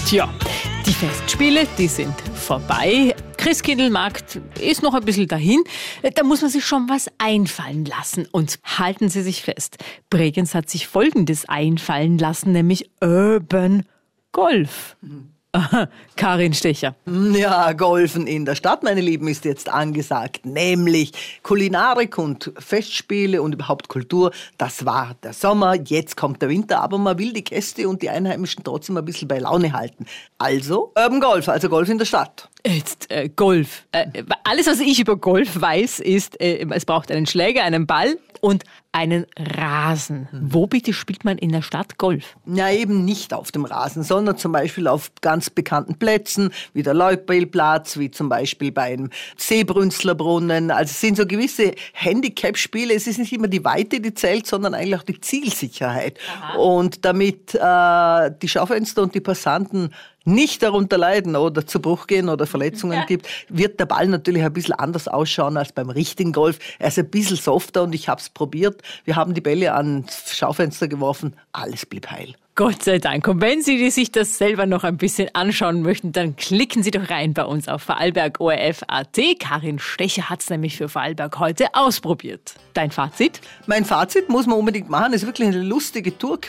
Tja, die Festspiele, die sind vorbei. Christkindlmarkt ist noch ein bisschen dahin. Da muss man sich schon was einfallen lassen. Und halten Sie sich fest, Bregenz hat sich Folgendes einfallen lassen, nämlich Urban Golf. Karin Stecher. Ja, Golfen in der Stadt, meine Lieben, ist jetzt angesagt. Nämlich Kulinarik und Festspiele und überhaupt Kultur. Das war der Sommer, jetzt kommt der Winter, aber man will die Gäste und die Einheimischen trotzdem ein bisschen bei Laune halten. Also Urban Golf, also Golf in der Stadt. Jetzt Golf. Alles, was ich über Golf weiß, ist, es braucht einen Schläger, einen Ball und einen Rasen. Wo bitte spielt man in der Stadt Golf? Ja, eben nicht auf dem Rasen, sondern zum Beispiel auf ganz bekannten Plätzen, wie der Leutbeilplatz, wie zum Beispiel beim Seebrünstlerbrunnen. Also es sind so gewisse Handicap-Spiele. Es ist nicht immer die Weite, die zählt, sondern eigentlich auch die Zielsicherheit. Aha. Und damit die Schaufenster und die Passanten nicht darunter leiden oder zu Bruch gehen oder Verletzungen gibt, wird der Ball natürlich ein bisschen anders ausschauen als beim richtigen Golf. Er ist ein bisschen softer und ich habe es probiert. Wir haben die Bälle ans Schaufenster geworfen, alles blieb heil. Gott sei Dank. Und wenn Sie sich das selber noch ein bisschen anschauen möchten, dann klicken Sie doch rein bei uns auf Vorarlberg.orf.at. Karin Stecher hat es nämlich für Vorarlberg heute ausprobiert. Dein Fazit? Mein Fazit muss man unbedingt machen. Es ist wirklich eine lustige Tour.